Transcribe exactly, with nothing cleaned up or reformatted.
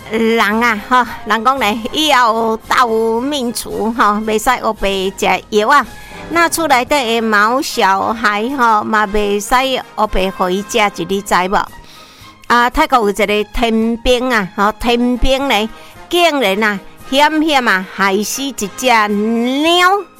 人啊，吼，人讲咧，以后斗面厨吼，袂使黑白食药啊。那厝内底的毛小孩吼，嘛袂使黑白互伊食，一你知无？啊，泰国有一个天兵啊，吼，天兵咧，竟然啊，险险啊，害死一只猫。